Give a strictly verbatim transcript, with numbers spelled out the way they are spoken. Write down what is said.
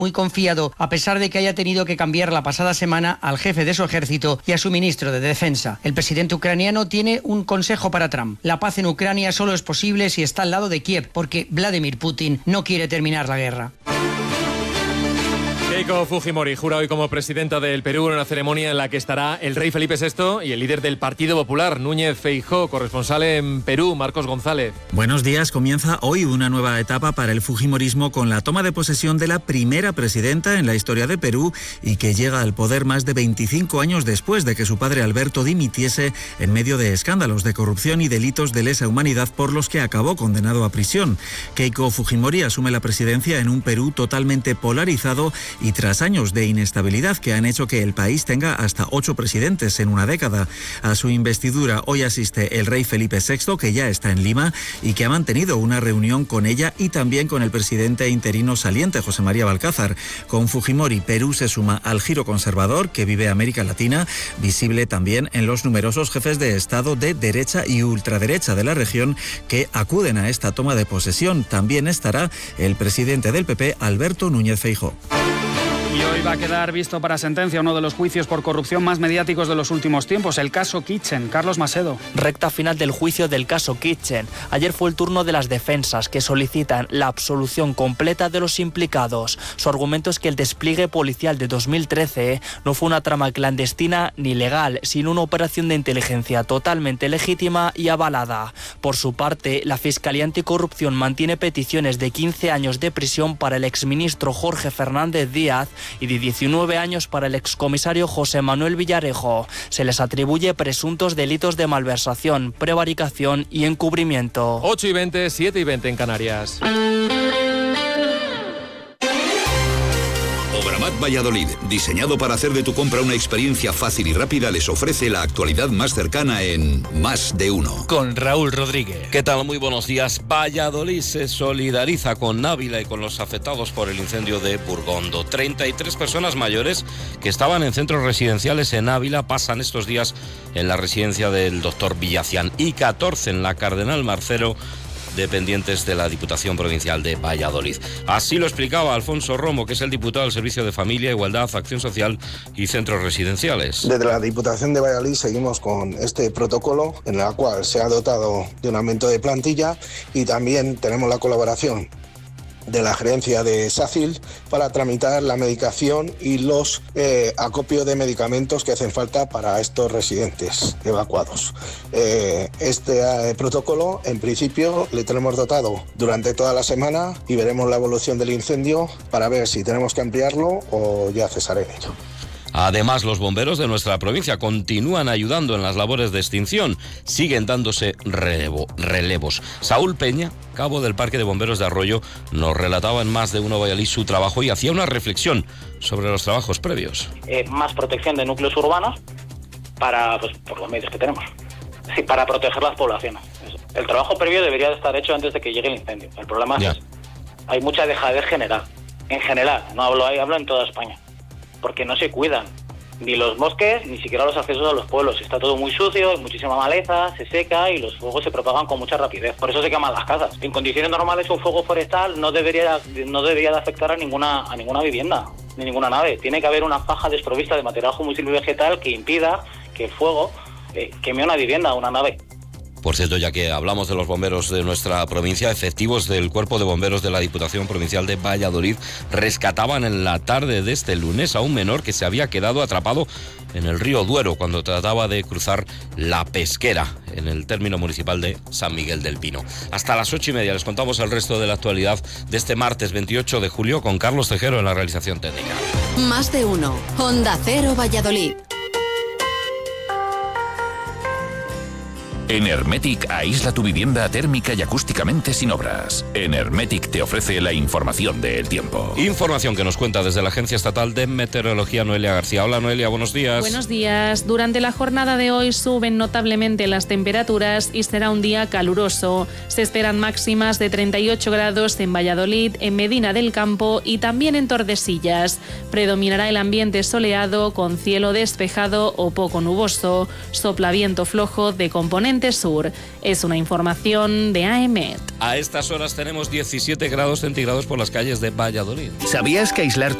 muy confiado, a pesar de que haya tenido que cambiar la pasada semana al jefe de su ejército y a su ministro de Defensa. El presidente ucraniano tiene un consejo para Trump. La paz en Ucrania solo es posible si está al lado de Kiev, porque Vladimir Putin no quiere terminar la guerra. Keiko Fujimori jura hoy como presidenta del Perú en una ceremonia en la que estará el rey Felipe sexto y el líder del Partido Popular, Núñez Feijóo. Corresponsal en Perú, Marcos González. Buenos días. Comienza hoy una nueva etapa para el fujimorismo con la toma de posesión de la primera presidenta en la historia de Perú y que llega al poder más de veinticinco años después de que su padre Alberto dimitiese en medio de escándalos de corrupción y delitos de lesa humanidad por los que acabó condenado a prisión. Keiko Fujimori asume la presidencia en un Perú totalmente polarizado y tras años de inestabilidad que han hecho que el país tenga hasta ocho presidentes en una década. A su investidura hoy asiste el rey Felipe sexto, que ya está en Lima y que ha mantenido una reunión con ella y también con el presidente interino saliente, José María Balcázar. Con Fujimori, Perú se suma al giro conservador que vive América Latina, visible también en los numerosos jefes de Estado de derecha y ultraderecha de la región que acuden a esta toma de posesión. También estará el presidente del P P, Alberto Núñez Feijóo. Y hoy va a quedar visto para sentencia uno de los juicios por corrupción más mediáticos de los últimos tiempos, el caso Kitchen. Carlos Macedo. Recta final del juicio del caso Kitchen. Ayer fue el turno de las defensas, que solicitan la absolución completa de los implicados. Su argumento es que el despliegue policial de dos mil trece no fue una trama clandestina ni legal, sino una operación de inteligencia totalmente legítima y avalada. Por su parte, la Fiscalía Anticorrupción mantiene peticiones de quince años de prisión para el exministro Jorge Fernández Díaz y de diecinueve años para el excomisario José Manuel Villarejo. Se les atribuye presuntos delitos de malversación, prevaricación y encubrimiento. ocho y veinte, siete y veinte en Canarias. Obramat Valladolid, diseñado para hacer de tu compra una experiencia fácil y rápida, les ofrece la actualidad más cercana en Más de Uno. Con Raúl Rodríguez. ¿Qué tal? Muy buenos días. Valladolid se solidariza con Ávila y con los afectados por el incendio de Burgondo. treinta y tres personas mayores que estaban en centros residenciales en Ávila pasan estos días en la residencia del doctor Villacián y catorce en la Cardenal Marcelo, dependientes de la Diputación Provincial de Valladolid. Así lo explicaba Alfonso Romo, que es el diputado del Servicio de Familia, Igualdad, Acción Social y Centros Residenciales. Desde la Diputación de Valladolid seguimos con este protocolo en el cual se ha dotado de un aumento de plantilla y también tenemos la colaboración de la gerencia de SACIL para tramitar la medicación y los eh, acopios de medicamentos que hacen falta para estos residentes evacuados. Eh, este eh, protocolo, en principio, le tenemos dotado durante toda la semana y veremos la evolución del incendio para ver si tenemos que ampliarlo o ya cesar en ello. Además, los bomberos de nuestra provincia continúan ayudando en las labores de extinción. Siguen dándose relevo, relevos. Saúl Peña, cabo del Parque de Bomberos de Arroyo, nos relataba en Más de Uno Valladolid su trabajo y hacía una reflexión sobre los trabajos previos. Eh, más protección de núcleos urbanos para, pues, por los medios que tenemos. Sí, para proteger las poblaciones. El trabajo previo debería de estar hecho antes de que llegue el incendio. El problema ya. es hay mucha dejadez general. En general, no hablo ahí, hablo en toda España. Porque no se cuidan ni los bosques ni siquiera los accesos a los pueblos. Está todo muy sucio, hay muchísima maleza, se seca y los fuegos se propagan con mucha rapidez. Por eso se queman las casas. En condiciones normales un fuego forestal no debería no debería de afectar a ninguna a ninguna vivienda ni ninguna nave. Tiene que haber una faja desprovista de material combustible vegetal que impida que el fuego eh, queme una vivienda o una nave. Por cierto, ya que hablamos de los bomberos de nuestra provincia, efectivos del Cuerpo de Bomberos de la Diputación Provincial de Valladolid rescataban en la tarde de este lunes a un menor que se había quedado atrapado en el río Duero cuando trataba de cruzar la Pesquera en el término municipal de San Miguel del Pino. Hasta las ocho y media les contamos el resto de la actualidad de este martes veintiocho de julio con Carlos Tejero en la realización técnica. Más de Uno, Onda Cero Valladolid. En Hermetic aísla tu vivienda térmica y acústicamente sin obras. En Hermetic te ofrece la información del tiempo. Información que nos cuenta desde la Agencia Estatal de Meteorología Noelia García. Hola Noelia, buenos días. Buenos días. Durante la jornada de hoy suben notablemente las temperaturas y será un día caluroso. Se esperan máximas de treinta y ocho grados en Valladolid, en Medina del Campo y también en Tordesillas. Predominará el ambiente soleado con cielo despejado o poco nuboso. Sopla viento flojo de componente Frente Sur. Es una información de A E M E T. A estas horas tenemos diecisiete grados centígrados por las calles de Valladolid. ¿Sabías que aislar